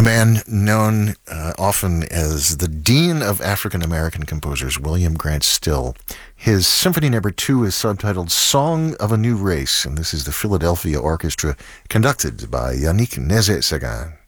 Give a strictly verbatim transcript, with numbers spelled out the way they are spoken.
The man known uh, often as the Dean of African American Composers, William Grant Still. His Symphony Number Two is subtitled Song of a New Race, and this is the Philadelphia Orchestra, conducted by Yannick Nézet-Séguin.